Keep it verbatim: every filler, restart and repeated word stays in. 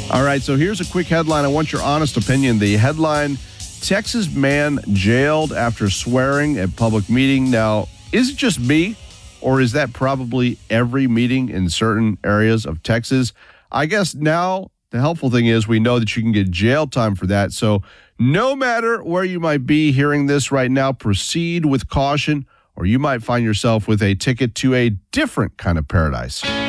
All right, so here's a quick headline. I want your honest opinion. The headline, Texas man jailed after swearing at public meeting. Now, is it just me, or is that probably every meeting in certain areas of Texas? I guess now the helpful thing is we know that you can get jail time for that. So no matter where you might be hearing this right now, proceed with caution, or you might find yourself with a ticket to a different kind of paradise.